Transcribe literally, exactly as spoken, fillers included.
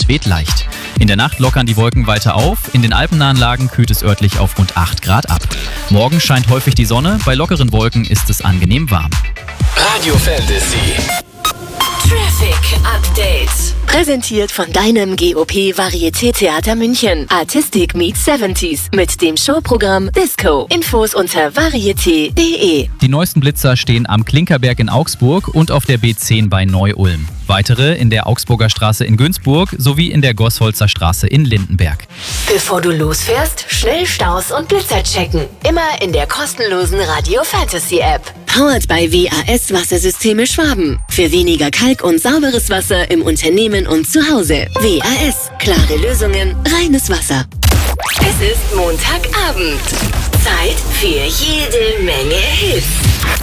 Wind weht leicht. In der Nacht lockern die Wolken weiter auf. In den alpennahen Lagen kühlt es örtlich auf rund acht Grad ab. Morgen scheint häufig die Sonne. Bei lockeren Wolken ist es angenehm warm. Radio Fantasy. Traffic Update. Präsentiert von deinem G O P Varieté-Theater München. Artistic meets siebziger mit dem Showprogramm Disco. Infos unter varieté punkt de. Die neuesten Blitzer stehen am Klinkerberg in Augsburg und auf der B zehn bei Neu-Ulm. Weitere in der Augsburger Straße in Günzburg sowie in der Gosholzer Straße in Lindenberg. Bevor du losfährst, schnell Staus und Blitzer checken. Immer in der kostenlosen Radio Fantasy App. Powered by W A S Wassersysteme Schwaben. Für weniger Kalk und sauberes Wasser im Unternehmen und zu Hause. W A S. Klare Lösungen, reines Wasser. Es ist Montagabend. Zeit für jede Menge Hits.